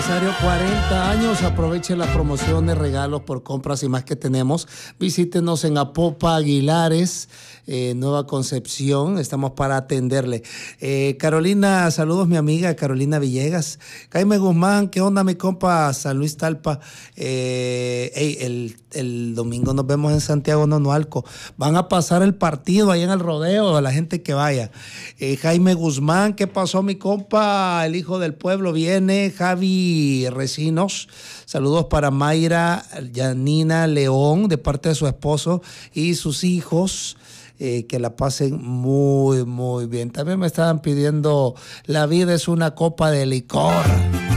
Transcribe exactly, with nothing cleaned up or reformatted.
aniversario, cuarenta años. Aproveche las promociones, regalos por compras y más que tenemos. Visítenos en Apopa Aguilares, eh, Nueva Concepción. Estamos para atenderle. Eh, Carolina, saludos mi amiga Carolina Villegas. Jaime Guzmán, ¿qué onda mi compa San Luis Talpa? Eh, hey, el, el domingo nos vemos en Santiago Nonualco. Van a pasar el partido ahí en el rodeo, a la gente que vaya. Eh, Jaime Guzmán, ¿qué pasó mi compa? El hijo del pueblo viene. Javi Recinos, saludos para Mayra Yanina León de parte de su esposo y sus hijos. Eh, que la pasen muy, muy bien. También me estaban pidiendo La vida es una copa de licor.